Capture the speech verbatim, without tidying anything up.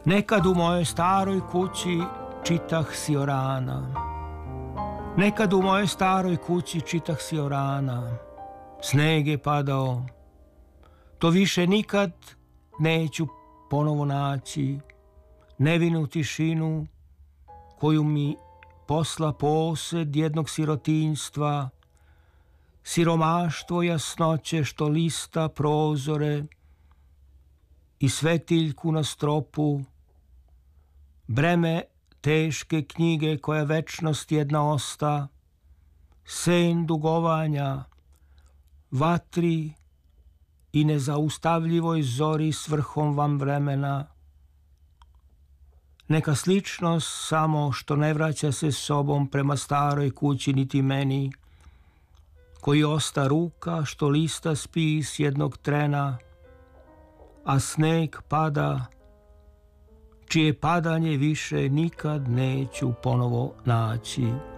Nekad u mojoj staroj kući čitah Siorana. Nekad u mojoj staroj kući čitah Siorana. Sneg je padao. To više nikad neću ponovo naći. Nevinu tišinu koju mi posla posed jednog sirotinjstva. Siromaštvo jasnoće što lista prozore i svetiljku na stropu. Breme teške knjige koja večnost jedna osta. Sen dugovanja, vatri i nezaustavljivoj zori s vrhom vam vremena. Neka sličnost samo što ne vraća se sobom prema staroj kući niti meni, koji osta ruka što lista spis jednog trena, a sneg pada, čije padanje više nikad neću ponovo naći.